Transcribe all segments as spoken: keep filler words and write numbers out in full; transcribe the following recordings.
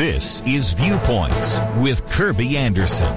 This is Viewpoints with Kirby Anderson.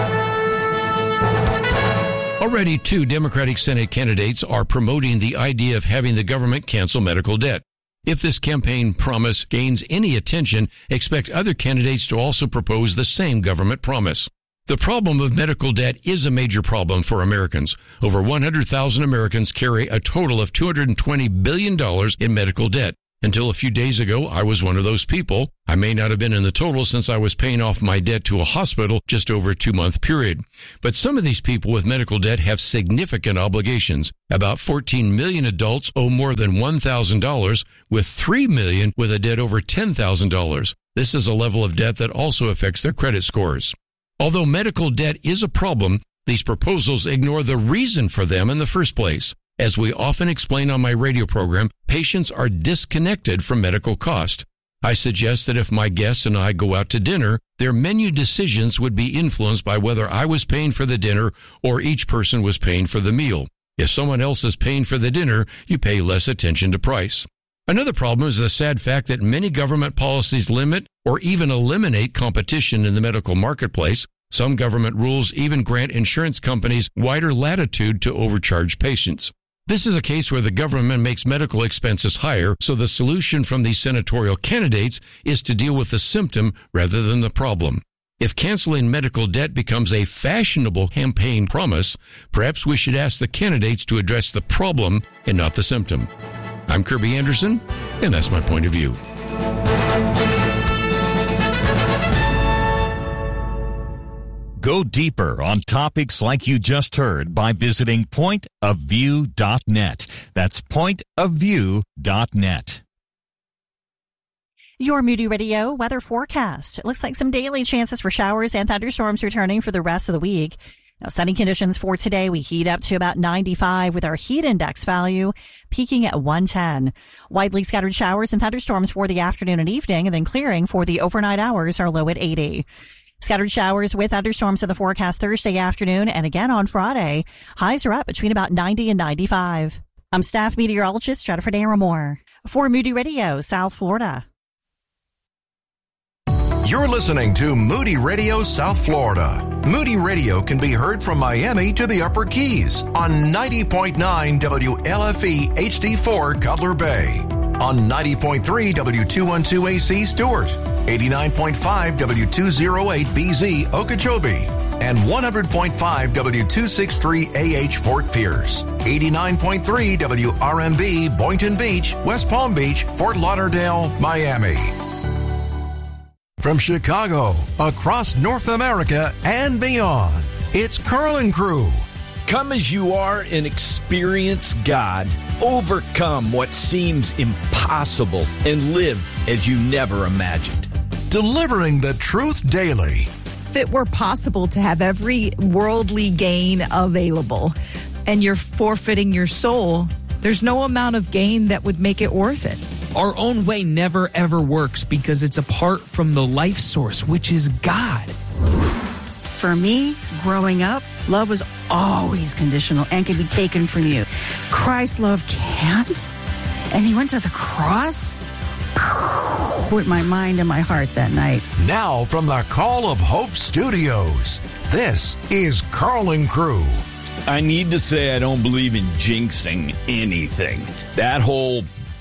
Already two Democratic Senate candidates are promoting the idea of having the government cancel medical debt. If this campaign promise gains any attention, expect other candidates to also propose the same government promise. The problem of medical debt is a major problem for Americans. Over one hundred thousand Americans carry a total of two hundred twenty billion dollars in medical debt. Until a few days ago, I was one of those people. I may not have been in the total since I was paying off my debt to a hospital just over a two-month period. But some of these people with medical debt have significant obligations. About fourteen million adults owe more than one thousand dollars, with three million with a debt over ten thousand dollars. This is a level of debt that also affects their credit scores. Although medical debt is a problem, these proposals ignore the reason for them in the first place. As we often explain on my radio program, patients are disconnected from medical cost. I suggest that if my guests and I go out to dinner, their menu decisions would be influenced by whether I was paying for the dinner or each person was paying for the meal. If someone else is paying for the dinner, you pay less attention to price. Another problem is the sad fact that many government policies limit or even eliminate competition in the medical marketplace. Some government rules even grant insurance companies wider latitude to overcharge patients. This is a case where the government makes medical expenses higher, so the solution from these senatorial candidates is to deal with the symptom rather than the problem. If canceling medical debt becomes a fashionable campaign promise, perhaps we should ask the candidates to address the problem and not the symptom. I'm Kirby Anderson, and that's my point of view. Go deeper on topics like you just heard by visiting point of view dot net. That's point of view dot net. Your Moody Radio weather forecast. It looks like some daily chances for showers and thunderstorms returning for the rest of the week. Now, sunny conditions for today. We heat up to about ninety-five with our heat index value peaking at one ten. Widely scattered showers and thunderstorms for the afternoon and evening, and then clearing for the overnight hours are low at eighty. Scattered showers with thunderstorms in the forecast Thursday afternoon and again on Friday. Highs are up between about ninety and ninety-five. I'm staff meteorologist Jennifer Naramore for Moody Radio, South Florida. You're listening to Moody Radio South Florida. Moody Radio can be heard from Miami to the Upper Keys on ninety point nine W L F E H D four Cutler Bay, on ninety point three W two twelve A C Stewart, eighty-nine point five W two oh eight B Z Okeechobee, and one hundred point five W two sixty-three A H Fort Pierce, eighty-nine point three W R M B Boynton Beach, West Palm Beach, Fort Lauderdale, Miami. From Chicago, across North America and beyond, it's Carlin Crew. Come as you are and experience God. Overcome what seems impossible and live as you never imagined. Delivering the truth daily. If it were possible to have every worldly gain available and you're forfeiting your soul, there's no amount of gain that would make it worth it. Our own way never, ever works because it's apart from the life source, which is God. For me, growing up, love was always conditional and can be taken from you. Christ's love can't. And he went to the cross with my mind and my heart that night. Now from the Call of Hope Studios, this is Carlin Crew. I need to say I don't believe in jinxing anything. That whole...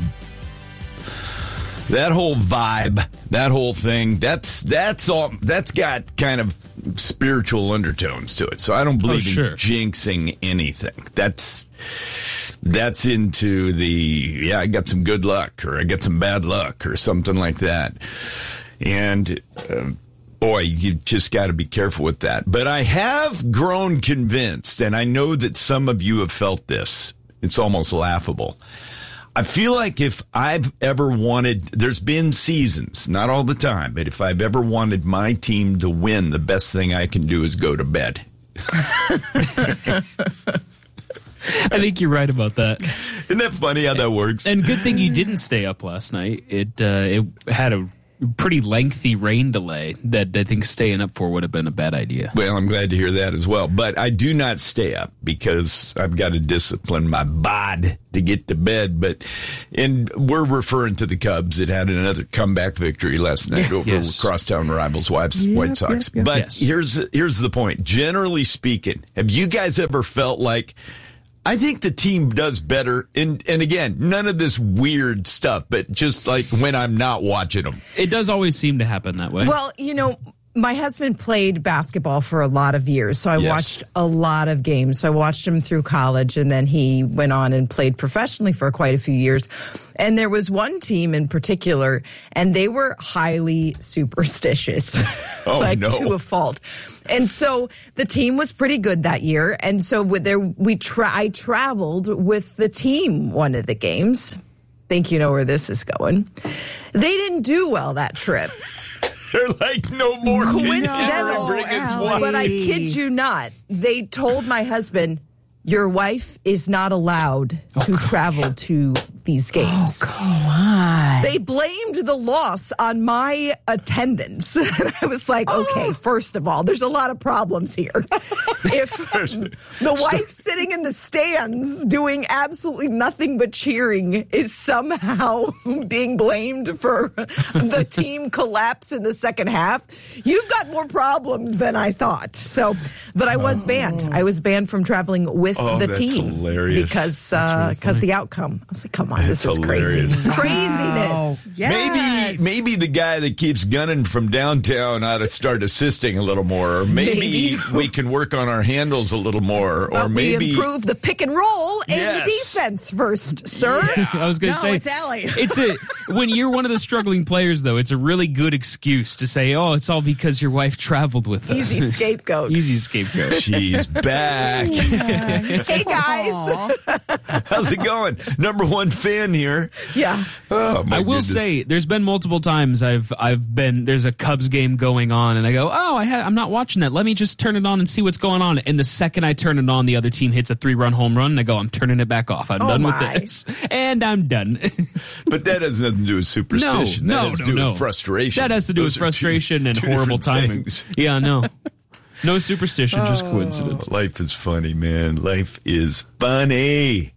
That whole vibe, that whole thing, that's that's all. That's got kind of spiritual undertones to it. So I don't believe oh, sure. in jinxing anything. That's that's into the yeah. I got some good luck, or I got some bad luck, or something like that. And uh, boy, you just got to be careful with that. But I have grown convinced, and I know that some of you have felt this. It's almost laughable. I feel like if I've ever wanted, there's been seasons, not all the time, but if I've ever wanted my team to win, the best thing I can do is go to bed. I think you're right about that. Isn't that funny how that works? And good thing you didn't stay up last night. It uh, it had a pretty lengthy rain delay that I think staying up for would have been a bad idea. Well, I'm glad to hear that as well. But I do not stay up because I've got to discipline my bod to get to bed. But and we're referring to the Cubs. It had another comeback victory last night yeah, over yes. crosstown rivals, White yep, Sox. Yep, yep. But yes. here's here's the point. Generally speaking, have you guys ever felt like, I think the team does better, and and again, none of this weird stuff, but just like when I'm not watching them. It does always seem to happen that way. Well, you know, my husband played basketball for a lot of years, so I yes. watched a lot of games. So I watched him through college, and then he went on and played professionally for quite a few years. And there was one team in particular, and they were highly superstitious, oh, like no. to a fault. And so the team was pretty good that year. And so with there, we tra- I traveled with the team one of the games. Think you know where this is going. They didn't do well that trip. They're like, no more coincidental, bring his wife. But I kid you not, they told my husband, your wife is not allowed oh, to gosh. travel to these games. Oh, come on. They blamed the loss on my attendance. And I was like, okay, oh. first of all, there's a lot of problems here. If the wife sitting in the stands doing absolutely nothing but cheering is somehow being blamed for the team collapse in the second half, you've got more problems than I thought. So, but I was banned. I was banned from traveling with oh, the that's team hilarious. because because uh, really the outcome. I was like, come on, that's this is hilarious. crazy. Craziness. Wow. Yes. Maybe maybe the guy that keeps gunning from downtown ought to start assisting a little more, or maybe, maybe. we can work on our handles a little more, but or maybe we improve the pick and roll and yes. the defense first, sir. Yeah. I was going to no, say it's Allie. It's a when you're one of the struggling players, though, it's a really good excuse to say, "Oh, it's all because your wife traveled with us." Easy scapegoat. Easy scapegoat. She's back. Hey guys, how's it going? Number one fan here. Yeah. Oh, my I will goodness. say, there's been multiple times I've I've been there's a Cubs game going on, and I go, "Oh, I ha- I'm not watching that. Let me just turn it on and see what's going on." And the second I turn it on, the other team hits a three run home run, and I go, "I'm turning it back off. I'm oh done my. with this," and I'm done. But that has nothing to do with superstition. No, that no, has to no, do no. with frustration. That has to do Those with frustration two, and two horrible timing. things. Yeah, no. No superstition, oh, just coincidence. Life is funny, man. Life is funny.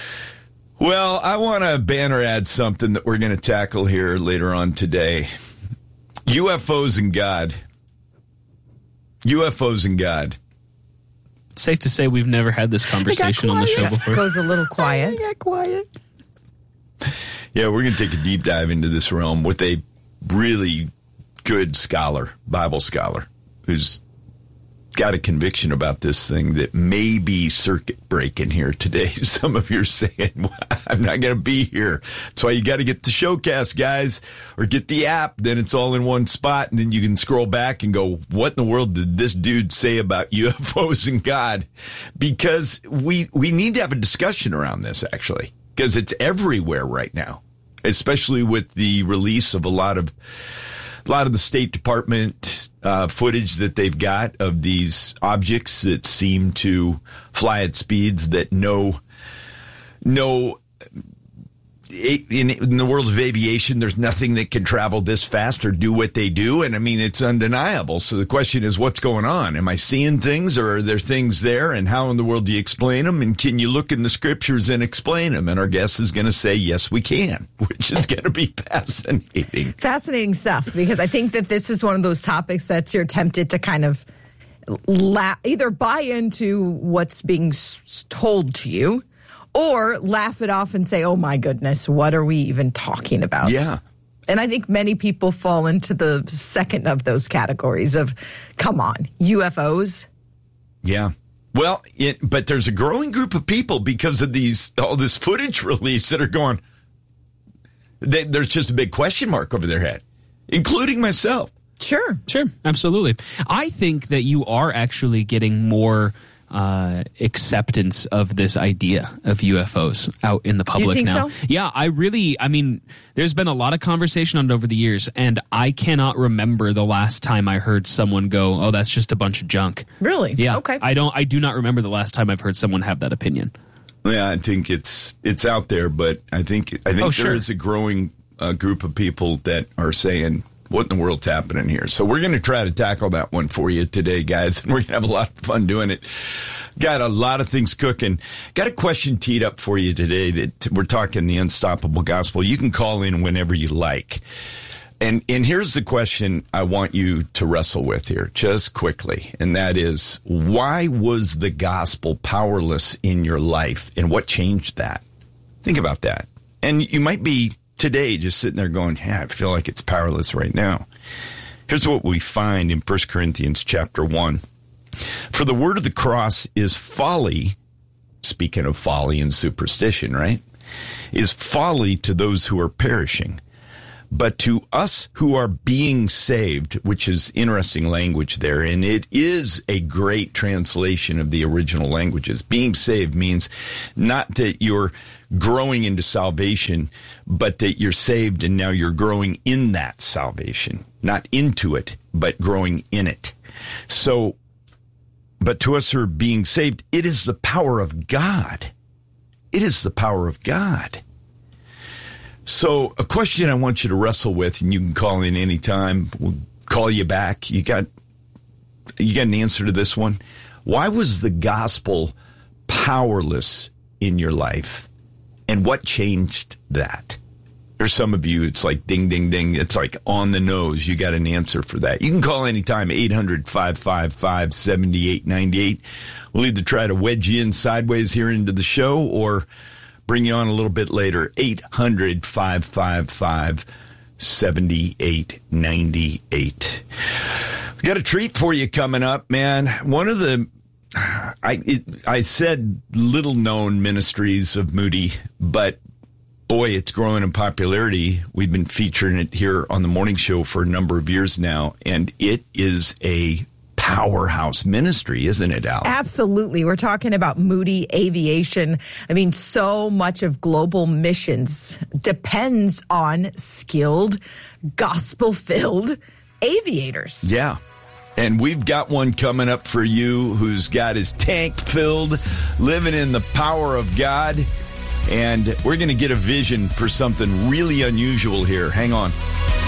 Well, I want to banner ad something that we're going to tackle here later on today. U F Os and God. U F Os and God. It's safe to say we've never had this conversation on the show before. Goes a little quiet. I got quiet. Yeah, we're going to take a deep dive into this realm with a really good scholar, Bible scholar, who's got a conviction about this thing that may be circuit breaking here today. Some of you are saying, well, I'm not going to be here. That's why you got to get the showcast, guys, or get the app. Then it's all in one spot, and then you can scroll back and go, what in the world did this dude say about U F Os and God? Because we we need to have a discussion around this, actually, because it's everywhere right now, especially with the release of a lot of A lot of the State Department uh, footage that they've got of these objects that seem to fly at speeds that no, no, in, in the world of aviation, there's nothing that can travel this fast or do what they do. And I mean, it's undeniable. So the question is, what's going on? Am I seeing things, or are there things there? And how in the world do you explain them? And can you look in the scriptures and explain them? And our guest is going to say, yes, we can, which is going to be fascinating. Fascinating stuff, because I think that this is one of those topics that you're tempted to kind of la- either buy into what's being s- told to you, or laugh it off and say, oh, my goodness, what are we even talking about? Yeah. And I think many people fall into the second of those categories of, come on, U F Os. Yeah. Well, it, but there's a growing group of people because of these all this footage release that are going, they, there's just a big question mark over their head, including myself. Sure. Sure. Absolutely. I think that you are actually getting more uh, acceptance of this idea of U F Os out in the public you think now. So? Yeah, I really, I mean, there's been a lot of conversation on it over the years, and I cannot remember the last time I heard someone go, oh, that's just a bunch of junk. Really? Yeah. Okay. I don't, I do not remember the last time I've heard someone have that opinion. Yeah, I think it's it's out there, but I think I think Oh, there sure. is a growing a group of people that are saying, what in the world's happening here? So we're going to try to tackle that one for you today, guys, and we're going to have a lot of fun doing it. Got a lot of things cooking. Got a question teed up for you today that we're talking the unstoppable gospel. You can call in whenever you like. And and here's the question I want you to wrestle with here just quickly, and that is, why was the gospel powerless in your life, and what changed that? Think about that. And you might be today just sitting there going, yeah, I feel like it's powerless right now. Here's what we find in First Corinthians chapter one. For the word of the cross is folly, speaking of folly and superstition, right? Is folly to those who are perishing. But to us who are being saved, which is interesting language there, and it is a great translation of the original languages. Being saved means not that you're growing into salvation, but that you're saved and now you're growing in that salvation. Not into it, but growing in it. So, but to us who are being saved, it is the power of God. It is the power of God. So a question I want you to wrestle with, and you can call in anytime. We'll call you back. You got, you got an answer to this one? Why was the gospel powerless in your life? And what changed that? There's some of you, it's like ding, ding, ding. It's like on the nose. You got an answer for that. You can call anytime, eight hundred, five five five, seven eight nine eight. We'll either try to wedge you in sideways here into the show or bring you on a little bit later, eight hundred, five five five, seven eight nine eight. We got a treat for you coming up, man. One of the, I it, I said little-known ministries of Moody, but boy, it's growing in popularity. We've been featuring it here on the morning show for a number of years now, and it is a powerhouse ministry, isn't it, Al? Absolutely. We're talking about Moody Aviation. I mean, so much of global missions depends on skilled, gospel-filled aviators. Yeah. And we've got one coming up for you who's got his tank filled, living in the power of God. And we're going to get a vision for something really unusual here. Hang on.